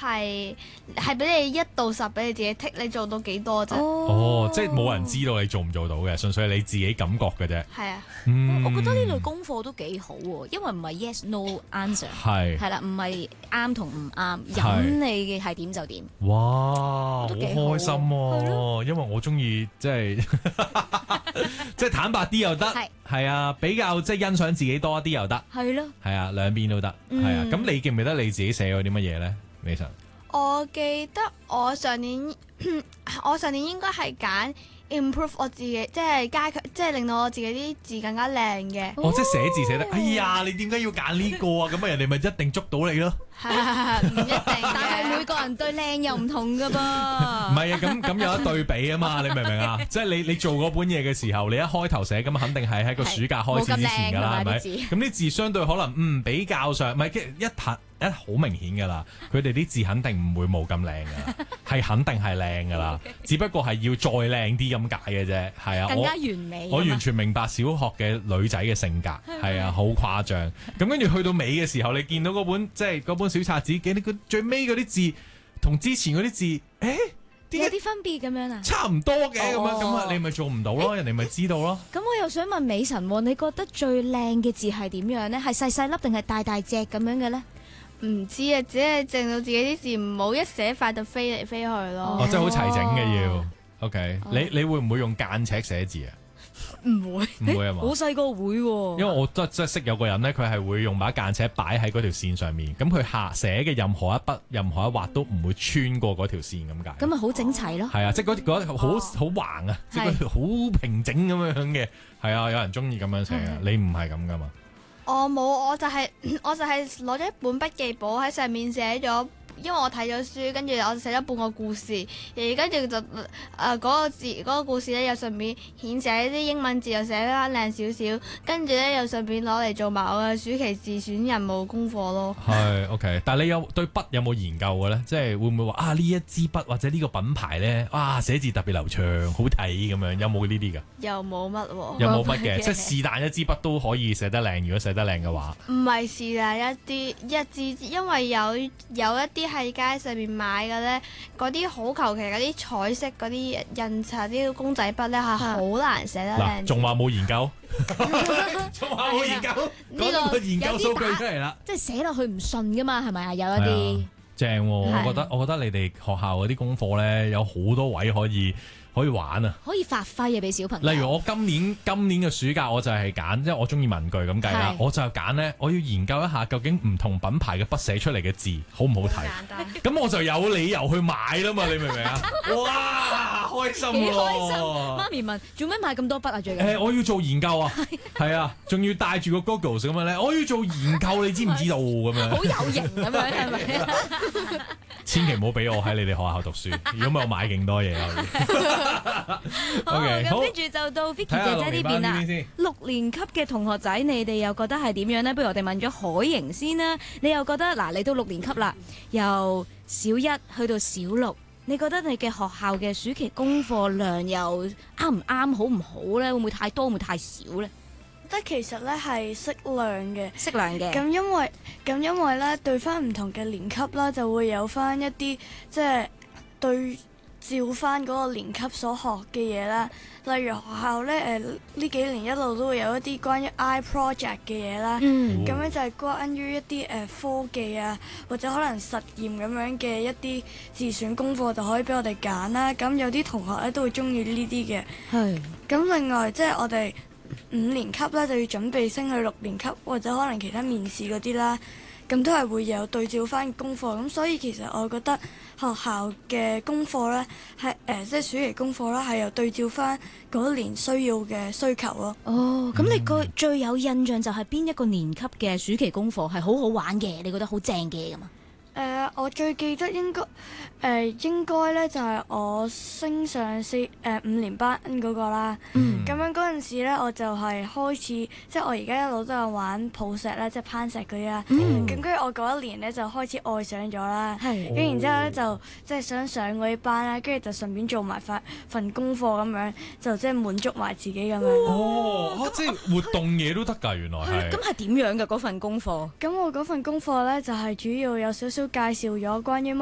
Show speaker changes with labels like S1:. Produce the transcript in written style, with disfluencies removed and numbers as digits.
S1: 係俾你1到10俾你自己剔，你做到幾多啫？
S2: 哦，即係冇人知道你做唔做到嘅，純粹係你自己感覺嘅啫。
S1: 係啊，
S3: 我覺得呢類功課都幾好喎，因為唔係 yes no answer， 係啦，唔係啱同唔啱，引你嘅係點就點。
S2: 哇，好開心喎！因為我中意即係即係坦白啲又得，係啊，比較即係欣賞自己多一啲又得，
S3: 係咯，
S2: 係啊，兩邊都得，係啊。咁你記唔記得你自己寫過啲乜嘢咧？Mason，
S1: 我記得我上年應該係揀 improve 我自己，即係加強，即係令到我自己啲字更加靚嘅。
S2: 哦，即係寫字寫得，哎呀，你點解要揀呢個啊？咁啊，人哋咪一定捉到你咯。
S1: 唔一定，
S3: 但係每個人對靚又唔同噶噃。
S2: 唔係啊，咁有得對比啊嘛，你明唔明啊？即係你做嗰本嘢嘅時候，你一開頭寫咁肯定係喺個暑假開始之前㗎啦，係咪？咁啲字相對可能比較上，唔係一好明顯㗎啦。佢哋啲字肯定唔會冇咁靚㗎，係肯定係靚㗎啦。只不過係要再靚啲咁解嘅啫，係啊。
S3: 更加完美。
S2: 我完全明白小學嘅女仔嘅性格，係啊，好誇張。咁跟住去到尾嘅時候，你見到嗰本小冊子，見到佢最尾嗰啲字同之前嗰啲字，
S3: 有啲分別咁樣啊？
S2: 差唔多嘅咁啊，你咪做唔到咯，人哋咪知道咯。
S3: 咁我又想問美神喎，你覺得最靚嘅字係點樣呢？係細細粒定係大大隻咁樣嘅呢？
S1: 唔知啊，只係淨到自己啲字唔好一寫快就飛嚟飛去咯。
S2: 哦，即係好齊整嘅要。OK，你會唔會用間尺寫字啊？
S1: 唔會
S2: 啊嘛？
S3: 好細個會喎。
S2: 因為我真係識有個人咧，佢係會用把間尺擺喺嗰條線上面，咁佢寫嘅任何一筆、任何一畫都唔會穿過嗰條線咁解。
S3: 咁咪好整齊咯。係
S2: 啊，即係嗰好橫啊，即係嗰條好平整咁樣嘅。係啊，有人中意咁樣寫啊，你唔係咁噶嘛？
S1: 我冇，我就係攞咗一本筆記簿喺上面寫咗。因為我睇咗書，跟住我寫咗半個故事，跟住就嗰個故事咧，又順便顯寫啲英文字，又寫得靚少少，跟住咧又順便攞嚟做埋我嘅暑期自選任務功課咯。
S2: 係 OK， 但係你對筆有冇研究嘅咧？即係會唔會話呢一支筆或者呢個品牌咧，寫字特別流暢，好睇咁樣？有冇呢啲㗎？
S1: 又冇乜喎。
S2: 有冇筆嘅？即係是但一支筆都可以寫得靚，如果寫得靚嘅話。
S1: 唔係是但一支，因為有一啲喺街上面買嘅咧，嗰啲好求其嗰啲彩色嗰啲印刷啲公仔筆咧係好難寫得靚。
S2: 仲話冇研究？仲話冇研究？講個研究數據出嚟啦。
S3: 即係寫落去唔順噶嘛，係咪啊？有一啲
S2: 正喎，我覺得你哋學校嗰啲功課咧有好多位可以玩啊，
S3: 可以發揮啊，俾小朋友。
S2: 例如我今年嘅暑假，我就係揀，因為我中意文具咁計啦，我就揀咧，我要研究一下究竟唔同品牌嘅筆寫出嚟嘅字好唔好睇。咁我就有理由去買啦嘛，你明唔明啊？哇，開心喎！
S3: 開心。媽咪問：做咩買咁多筆啊？最近
S2: 我要做研究啊，係啊，仲要帶住個 Goggles 咁樣咧，我要做研究，你知唔知道咁樣？
S3: 好有型咁樣係咪？
S2: 千祈唔好俾我喺你哋學校讀書，如果唔係我買勁多嘢啦。
S3: 好，咁跟住就到 Vicky 姐姐呢邊啦。6年級嘅同學仔，你哋又覺得係點樣呢？不如我哋問咗海瑩先啦。你又覺得嗱，你到6年級啦，由小1去到小6，你覺得你嘅學校嘅暑期功課量又啱唔啱，好唔好呢？會唔會太多，會唔會太少呢？
S4: 覺得其實咧係適量嘅，
S3: 適量嘅。
S4: 咁因為咧對翻唔同嘅年級啦，就會有翻一啲即係對照翻嗰個年級所學嘅嘢啦。例如學校咧呢幾年一路都會有一啲關於 iProject 嘅嘢啦，咁樣就係關於一啲科技啊或者可能實驗咁樣嘅一啲自選功課就可以俾我哋揀啦。咁有啲同學咧都會中意呢啲嘅。係。咁另外即係我哋5年級咧就要準備升去6年級或者可能其他面試嗰啲啦，咁都係會有對照翻功課，咁所以其實我覺得學校嘅功課咧係即係暑期功課啦，係有對照翻嗰年需要嘅需求咯。
S3: 哦，咁你個最有印象就係邊一個年級嘅暑期功課係好好玩嘅，你覺得好正嘅咁啊？
S4: 我最記得應該咧就係我升上5年班嗰個啦。咁樣嗰陣時咧，我就係開始即係我而家一路都有玩抱石啦，即係攀石嗰啲啦。咁跟住我嗰一年咧就開始愛上咗啦。跟然之後咧就即係想上嗰啲班啦，跟住就順便做埋份功課咁樣，就即係滿足埋自己咁樣。
S2: 哦，即係活動嘢都得㗎，原來係。
S3: 咁係點樣㗎嗰份功課？
S4: 咁我嗰份功課咧就係主要有少少介紹咗關於